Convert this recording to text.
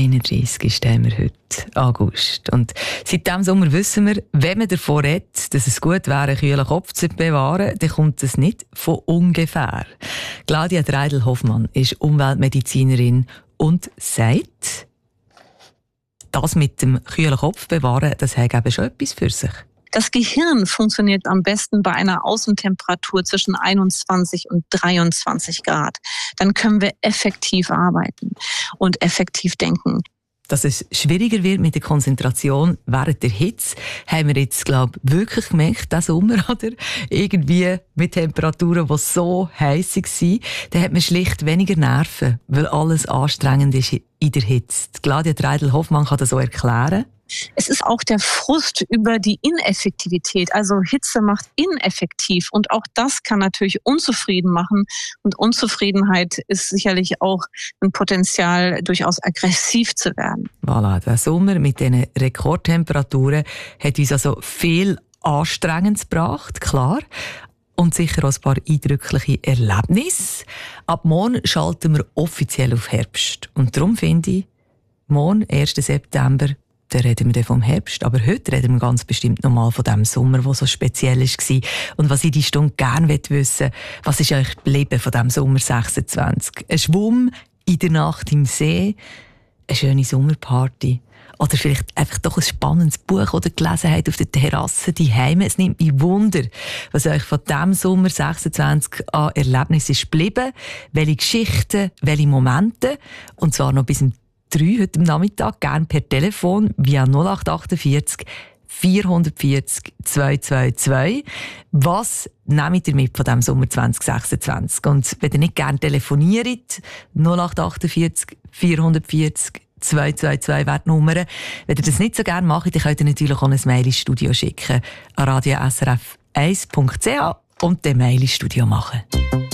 31. haben wir heute, August. Und seit diesem Sommer wissen wir, wenn man davon redet, dass es gut wäre, einen kühlen Kopf zu bewahren, dann kommt es nicht von ungefähr. Claudia Dreidel-Hoffmann ist Umweltmedizinerin und sagt, das mit dem kühlen Kopf bewahren, das hat eben schon etwas für sich. Das Gehirn funktioniert am besten bei einer Außentemperatur zwischen 21 und 23 Grad. Dann können wir effektiv arbeiten und effektiv denken. Dass es schwieriger wird mit der Konzentration während der Hitze, haben wir jetzt, glaube ich, wirklich gemerkt, diesen Sommer, oder? Irgendwie mit Temperaturen, die so heiß waren, dann hat man schlicht weniger Nerven, weil alles anstrengend ist in der Hitze. Claudia Dreidel-Hoffmann kann das so erklären. Es ist auch der Frust über die Ineffektivität. Also Hitze macht ineffektiv und auch das kann natürlich unzufrieden machen. Und Unzufriedenheit ist sicherlich auch ein Potenzial, durchaus aggressiv zu werden. Voilà, der Sommer mit diesen Rekordtemperaturen hat uns also viel Anstrengendes gebracht, klar. Und sicher auch ein paar eindrückliche Erlebnisse. Ab morgen schalten wir offiziell auf Herbst. Und darum finde ich, morgen, 1. September, da reden wir vom Herbst, aber heute reden wir ganz bestimmt nochmal von dem Sommer, der so speziell war. Und was ich die Stunde gerne wissen will, was ist euch geblieben von diesem Sommer 26? Ein Schwumm in der Nacht im See, eine schöne Sommerparty oder vielleicht einfach doch ein spannendes Buch oder gelesen habt auf der Terrasse, die Heime. Es nimmt mich Wunder, was euch von diesem Sommer 26 an Erlebnissen ist geblieben, welche Geschichten, welche Momente, und zwar noch bis zum 3 heute am Nachmittag, gerne per Telefon via 0848 440 222. Was nehmt ihr mit von diesem Sommer 2026? Und wenn ihr nicht gerne telefoniert, 0848 440 222 wäre die Nummer. Wenn ihr das nicht so gerne macht, dann könnt ihr natürlich auch ein Mail ins Studio schicken an radio-srf1.ch und den Mail ins Studio machen.